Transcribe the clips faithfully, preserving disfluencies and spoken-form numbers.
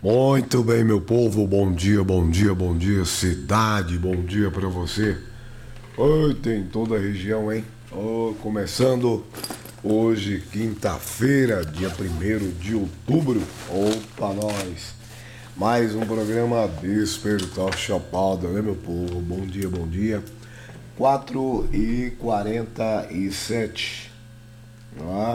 Muito bem, meu povo, bom dia, bom dia, bom dia, cidade, bom dia pra você. Oi, tem toda a região, hein? Oh, começando hoje, quinta-feira, dia primeiro de outubro. Opa, nós! Mais um programa Despertar Chapada, né, meu povo? Bom dia, bom dia. quatro e quarenta e sete. Ó.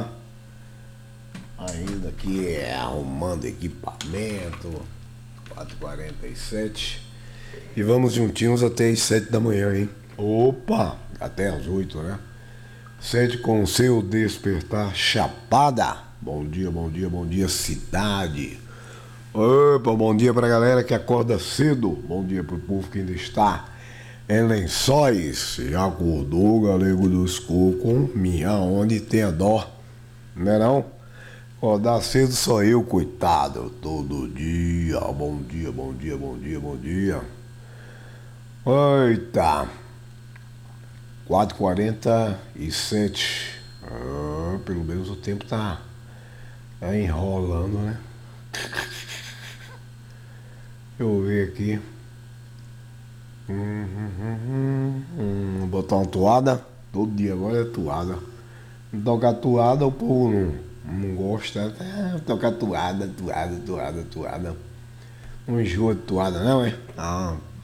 Ainda aqui é, arrumando equipamento. quatro e quarenta e sete. E vamos juntinhos até as sete da manhã, hein? Opa! Até as oito, né? sete com o seu Despertar Chapada. Bom dia, bom dia, bom dia, cidade. Opa, bom dia pra galera que acorda cedo. Bom dia pro povo que ainda está em Lençóis. Já acordou, galego dos cocos? Minha onde tem a dó, não é não? Acordar cedo só eu, coitado, todo dia. Bom dia, bom dia, bom dia, bom dia. Eita. quatro e quarenta e sete. Ah, pelo menos o tempo tá, tá enrolando, né? Deixa eu ver aqui. Hum, hum, hum, hum, hum. Botar uma toada. Todo dia agora é toada. Não tocar toada, o povo não, não gosta. É, tocar toada, toada, toada, toada. Não enjoa de toada, não, é? Ah,